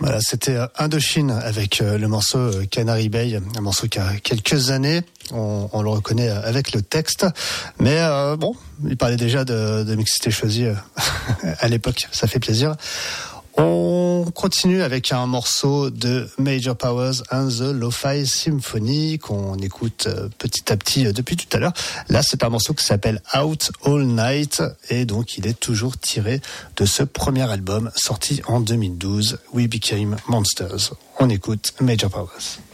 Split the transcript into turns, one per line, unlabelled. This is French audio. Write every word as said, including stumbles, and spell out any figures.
Voilà, c'était Indochine avec le morceau Canary Bay, un morceau qui a quelques années, on, on le reconnaît avec le texte, mais euh, bon, il parlait déjà de, de mixité choisie à l'époque, ça fait plaisir. On continue avec un morceau de Major Powers and the Lo-Fi Symphony qu'on écoute petit à petit depuis tout à l'heure. Là, c'est un morceau qui s'appelle Out All Night et donc il est toujours tiré de ce premier album sorti en deux mille douze, We Became Monsters. On écoute Major Powers.